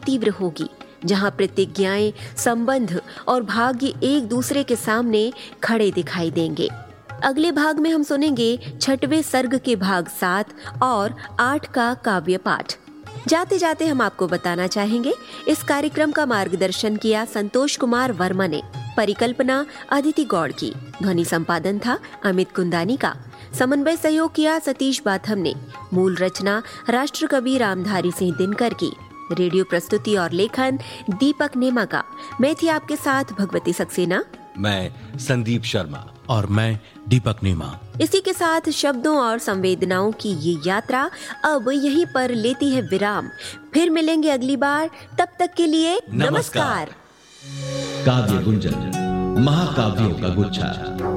तीव्र होगी, जहां प्रतिज्ञाएं, संबंध और भाग्य एक दूसरे के सामने खड़े दिखाई देंगे। अगले भाग में हम सुनेंगे 6वें सर्ग के भाग 7 और 8 का काव्य पाठ। जाते जाते हम आपको बताना चाहेंगे, इस कार्यक्रम का मार्गदर्शन किया संतोष कुमार वर्मा ने, परिकल्पना अदिति गौड़ की, ध्वनि संपादन था अमित कुंदानी का, समन्वय सहयोग किया सतीश बाथम ने, मूल रचना राष्ट्र कवि रामधारी सिंह दिनकर की, रेडियो प्रस्तुति और लेखन दीपक नेमा का। मैं थी आपके साथ भगवती सक्सेना, मैं संदीप शर्मा और मैं दीपक नेमा। इसी के साथ शब्दों और संवेदनाओं की ये यात्रा अब यहीं पर लेती है विराम। फिर मिलेंगे अगली बार, तब तक के लिए नमस्कार। काव्य गुंजन, महाकाव्यों का गुच्छा।